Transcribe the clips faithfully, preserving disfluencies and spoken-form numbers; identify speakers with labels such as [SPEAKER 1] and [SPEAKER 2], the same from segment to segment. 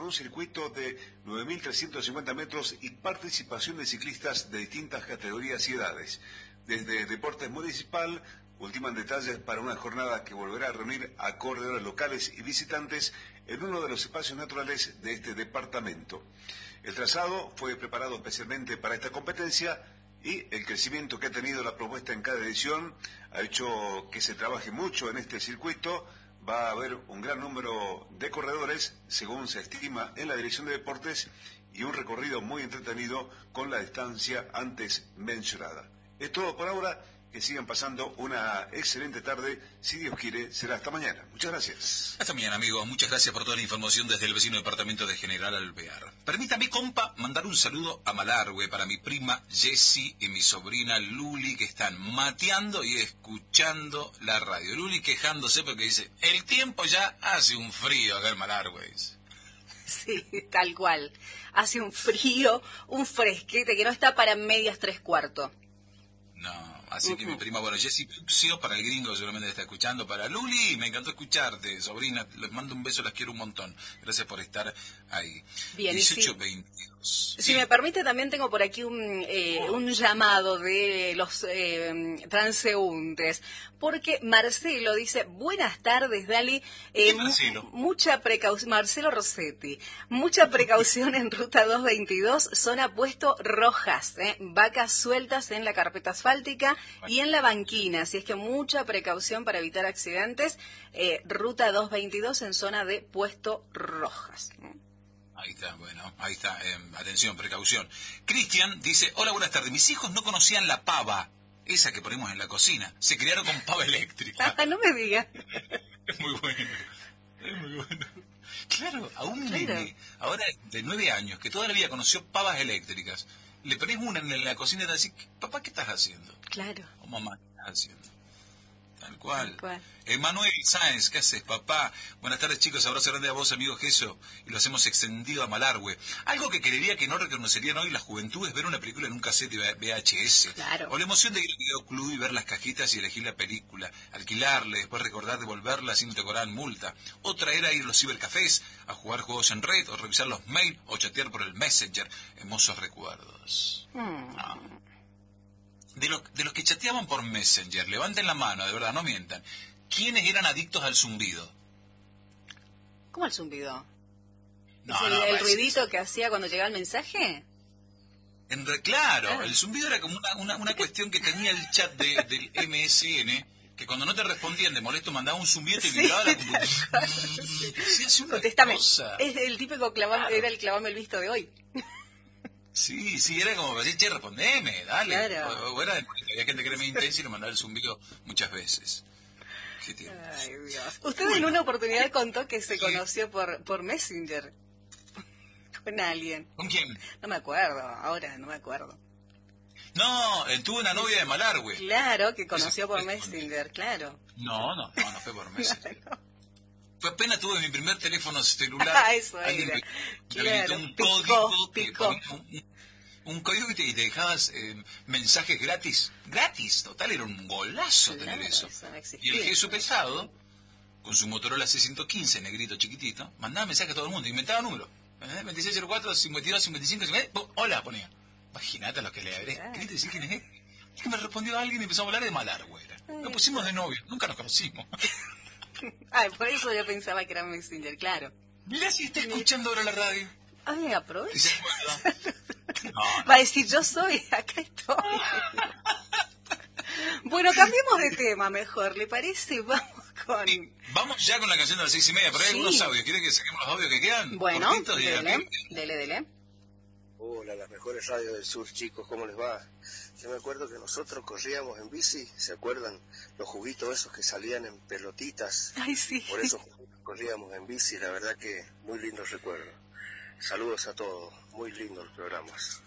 [SPEAKER 1] un circuito de nueve mil trescientos cincuenta metros y participación de ciclistas de distintas categorías y edades. Desde Deportes Municipal ultiman detalles para una jornada que volverá a reunir a corredores locales y visitantes en uno de los espacios naturales de este departamento. El trazado fue preparado especialmente para esta competencia y el crecimiento que ha tenido la propuesta en cada edición ha hecho que se trabaje mucho en este circuito. Va a haber un gran número de corredores, según se estima en la Dirección de Deportes, y un recorrido muy entretenido con la distancia antes mencionada. Es todo por ahora. Que sigan pasando una excelente tarde. Si Dios quiere, será hasta mañana. Muchas gracias.
[SPEAKER 2] Hasta mañana, amigos. Muchas gracias por toda la información desde el vecino departamento de General Alvear. Permítame, compa, mandar un saludo a Malargüe para mi prima Jessie y mi sobrina Luli, que están mateando y escuchando la radio. Luli quejándose porque dice, el tiempo ya hace un frío acá en Malargüe.
[SPEAKER 3] Sí, tal cual. Hace un frío, un fresquete que no está para medias tres cuartos.
[SPEAKER 2] No. Así que uh-huh. mi prima, bueno, Jessie Puxio, para el gringo seguramente está escuchando, para Luli, me encantó escucharte, sobrina, les mando un beso, las quiero un montón. Gracias por estar ahí.
[SPEAKER 3] Bien,
[SPEAKER 2] dieciocho veintidós.
[SPEAKER 3] Si sí. me permite, también tengo por aquí un, eh, un llamado de los eh, transeúntes, porque Marcelo dice, buenas tardes, Dali, eh,
[SPEAKER 2] Marcelo?
[SPEAKER 3] mucha precaución, Marcelo Rossetti, mucha precaución en ruta doscientos veintidós, zona Puesto Rojas, eh, vacas sueltas en la carpeta asfáltica y en la banquina, así es que mucha precaución para evitar accidentes, eh, ruta doscientos veintidós en zona de Puesto Rojas.
[SPEAKER 2] Ahí está, bueno, ahí está, eh, atención, precaución. Cristian dice, hola, buenas tardes, mis hijos no conocían la pava, esa que ponemos en la cocina, se criaron con pava eléctrica.
[SPEAKER 3] No me digas.
[SPEAKER 2] Es muy bueno, es muy bueno. Claro, a un claro. nene, ahora de nueve años, que toda la vida conoció pavas eléctricas, le pones una en la cocina y te decís, papá, ¿qué estás haciendo?
[SPEAKER 3] Claro.
[SPEAKER 2] O mamá, ¿qué estás haciendo? Tal cual.
[SPEAKER 3] Tal cual.
[SPEAKER 2] Emanuel Sáenz, ¿qué haces, papá? Buenas tardes, chicos. Abrazo grande a vos, amigo Geso. Y lo hacemos extendido a Malargüe. Algo que creería que no reconocerían hoy las juventudes, ver una película en un cassette V H S.
[SPEAKER 3] Claro.
[SPEAKER 2] O la emoción de ir al videoclub y ver las cajitas y elegir la película. Alquilarle, después recordar devolverla sin te cobrar multa. O traer a ir a los cibercafés, a jugar juegos en red, o revisar los mails, o chatear por el Messenger. Hermosos recuerdos.
[SPEAKER 3] Mm.
[SPEAKER 2] No. De, lo, de los que chateaban por Messenger, levanten la mano, de verdad, no mientan. ¿Quiénes eran adictos al zumbido?
[SPEAKER 3] ¿Cómo al zumbido?
[SPEAKER 2] No,
[SPEAKER 3] ¿Es el,
[SPEAKER 2] no,
[SPEAKER 3] el
[SPEAKER 2] es,
[SPEAKER 3] ruidito que hacía cuando llegaba el mensaje?
[SPEAKER 2] En re, claro,
[SPEAKER 3] ah.
[SPEAKER 2] el zumbido era como una, una, una cuestión que tenía el chat de, del M S N, que cuando no te respondían de molesto mandaba un zumbido y te
[SPEAKER 3] sí,
[SPEAKER 2] vibraba la computadora. Sí. Sí, hace una
[SPEAKER 3] Contéstame.
[SPEAKER 2] cosa.
[SPEAKER 3] Es el típico clavame, claro. Era el clavame el visto de hoy.
[SPEAKER 2] Sí, sí, era como decir, che, respondeme, dale.
[SPEAKER 3] Claro.
[SPEAKER 2] O, o era, había gente que era muy intensa y le mandaba el zumbido muchas veces. ¿Qué tiempos?
[SPEAKER 3] Ay, Dios. Usted bueno. en una oportunidad contó que se sí. conoció por, por Messenger con alguien.
[SPEAKER 2] ¿Con quién?
[SPEAKER 3] No me acuerdo, ahora no me acuerdo.
[SPEAKER 2] No, tuvo una novia de Malargüe.
[SPEAKER 3] Claro, que conoció por Messenger, claro.
[SPEAKER 2] No, no, no, no fue por Messenger. No, no. Fue apenas tuve mi primer teléfono celular.
[SPEAKER 3] Ah, eso
[SPEAKER 2] alguien
[SPEAKER 3] era.
[SPEAKER 2] me,
[SPEAKER 3] Claro,
[SPEAKER 2] un
[SPEAKER 3] picó,
[SPEAKER 2] código
[SPEAKER 3] picó.
[SPEAKER 2] Que un, un, un código que te, y te dejabas eh, mensajes gratis. Gratis, total, era un golazo
[SPEAKER 3] claro,
[SPEAKER 2] tener eso.
[SPEAKER 3] eso no
[SPEAKER 2] y el Jesús pesado, con su Motorola C ciento quince, negrito chiquitito, mandaba mensajes a todo el mundo, inventaba números. ¿Eh? veintiséis cero cuatro, cincuenta y dos, cincuenta y cinco, cincuenta, hola, ponía. Imagínate lo que le habré.
[SPEAKER 3] Claro.
[SPEAKER 2] ¿Querés decir quién es? Es que me respondió alguien y empezó a hablar de Malargüe. Nos pusimos de novio, nunca nos conocimos.
[SPEAKER 3] Ay, por eso yo pensaba que era Messenger, claro.
[SPEAKER 2] Mirá si está escuchando ahora la radio.
[SPEAKER 3] Ay, aprovecha.
[SPEAKER 2] ¿Se acuerda? No, no.
[SPEAKER 3] Va a decir, yo soy, acá estoy. Bueno, cambiemos de tema mejor, ¿le parece? Vamos con...
[SPEAKER 2] Sí, vamos ya con la canción de las seis y media, pero hay
[SPEAKER 3] sí.
[SPEAKER 2] algunos audios. ¿Quiere que saquemos los audios que quedan?
[SPEAKER 3] Bueno, dele, dele, dele.
[SPEAKER 4] Hola, las mejores radios del sur, chicos, ¿cómo les va? Yo me acuerdo que nosotros corríamos en bici, ¿se acuerdan? Los juguitos esos que salían en pelotitas.
[SPEAKER 3] Ay, sí.
[SPEAKER 4] Por eso corríamos en bici, la verdad que muy lindos recuerdos. Saludos a todos, muy lindos los programas.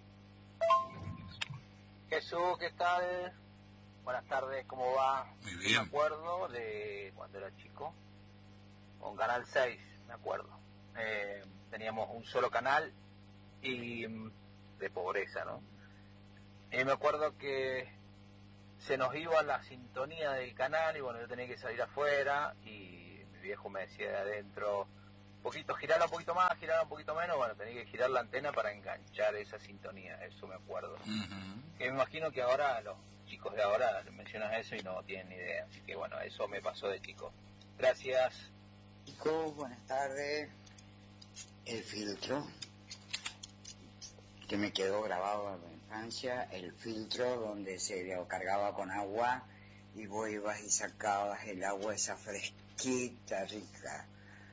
[SPEAKER 5] Jesús, ¿qué tal? Buenas tardes, ¿cómo va?
[SPEAKER 2] Muy bien.
[SPEAKER 5] Me acuerdo de cuando era chico, con Canal seis, me acuerdo. Eh, teníamos un solo canal y de pobreza, ¿no? Y me acuerdo que se nos iba la sintonía del canal y bueno, yo tenía que salir afuera y mi viejo me decía de adentro, un poquito, girarla un poquito más, girarla un poquito menos, bueno, tenía que girar la antena para enganchar esa sintonía, eso me acuerdo.
[SPEAKER 2] Uh-huh.
[SPEAKER 5] Que me imagino que ahora los chicos de ahora mencionan eso y no tienen ni idea, así que bueno, eso me pasó de chico. Gracias.
[SPEAKER 6] Chicos, buenas tardes. El filtro que me quedó grabado en la infancia, el filtro donde se lo cargaba con agua y vos ibas y sacabas el agua esa fresquita, rica.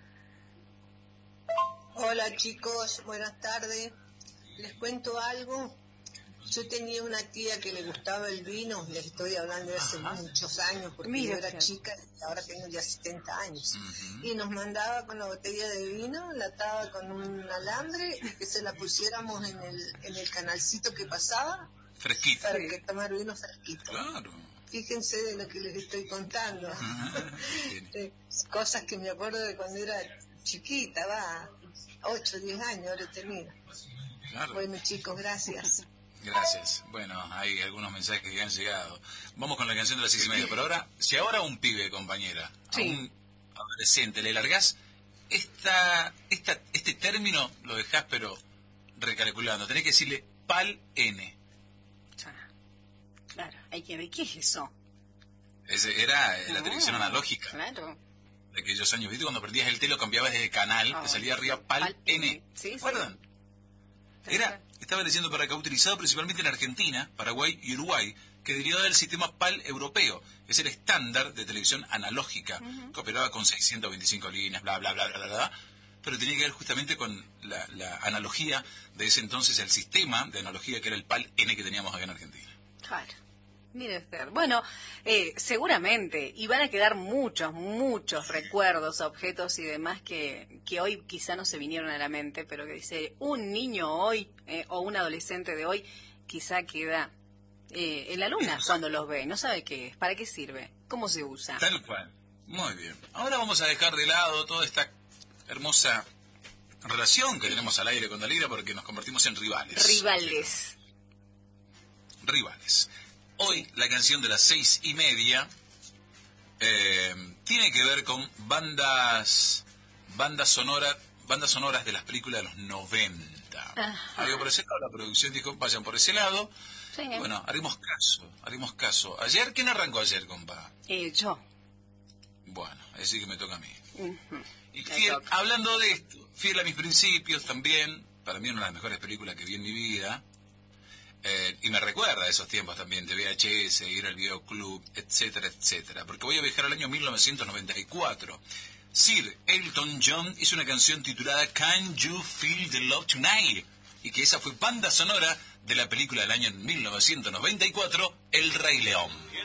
[SPEAKER 7] Hola chicos, buenas tardes. Les cuento algo. Yo tenía una tía que le gustaba el vino, les estoy hablando de hace Ajá. muchos años, porque Mira yo era que... chica y ahora tengo ya setenta años. Uh-huh. Y nos mandaba con la botella de vino, la ataba con un alambre, y que se la pusiéramos en el, en el canalcito que pasaba.
[SPEAKER 2] Fresquita.
[SPEAKER 7] Para que tomar vino fresquito.
[SPEAKER 2] Claro.
[SPEAKER 7] Fíjense de lo que les estoy contando. Uh-huh. Cosas que me acuerdo de cuando era chiquita, va, ocho, diez años ahora tenía. Claro. Bueno chicos, gracias.
[SPEAKER 2] Gracias. Bueno, hay algunos mensajes que han llegado. Vamos con la canción de las seis y media. Pero ahora, si ahora a un pibe, compañera, sí. a un adolescente, le largás esta, esta, este término, lo dejás pero recalculando. Tenés que decirle pal N.
[SPEAKER 3] Ah, claro, hay que ver qué es eso.
[SPEAKER 2] Ese era la no, televisión analógica.
[SPEAKER 3] Claro.
[SPEAKER 2] De aquellos años, ¿viste? Cuando prendías el telo, cambiabas de canal, oh, te salía arriba pal, pal N. N.
[SPEAKER 3] ¿Sí?
[SPEAKER 2] ¿Recuerdan? Sí. Era... Estaba leyendo para acá, utilizado principalmente en Argentina, Paraguay y Uruguay, que derivaba del sistema P A L europeo. Es el estándar de televisión analógica, uh-huh. que operaba con seiscientas veinticinco líneas, bla, bla, bla, bla, bla, bla, pero tenía que ver justamente con la, la analogía de ese entonces, el sistema de analogía que era el P A L N que teníamos acá en Argentina.
[SPEAKER 3] Claro. Mire usted. Bueno, eh, seguramente, y van a quedar muchos, muchos recuerdos, objetos y demás que, que hoy quizá no se vinieron a la mente, pero que dice, un niño hoy eh, o un adolescente de hoy quizá queda eh, en la luna cuando los ve, no sabe qué es, para qué sirve, cómo se usa.
[SPEAKER 2] Tal cual. Muy bien. Ahora vamos a dejar de lado toda esta hermosa relación que tenemos al aire con Dalila porque nos convertimos en rivales.
[SPEAKER 3] Rivales.
[SPEAKER 2] Rivales. Hoy la canción de las seis y media eh, tiene que ver con bandas bandas sonoras bandas sonoras de las películas de los noventa. Algo por ese lado, la producción dijo, vayan por ese lado. Sí. Bueno, haremos caso, haremos caso. Ayer, ¿quién arrancó ayer, compa?
[SPEAKER 3] Eh, yo.
[SPEAKER 2] Bueno, es decir que me toca a mí.
[SPEAKER 3] Uh-huh.
[SPEAKER 2] Y fiel, hablando de esto, fiel a mis principios también, para mí una de las mejores películas que vi en mi vida. Eh, y me recuerda a esos tiempos también de V H S, ir al videoclub, etcétera, etcétera. Porque voy a viajar al año mil novecientos noventa y cuatro. Sir Elton John hizo una canción titulada Can You Feel the Love Tonight? Y que esa fue banda sonora de la película del año mil novecientos noventa y cuatro, El Rey León.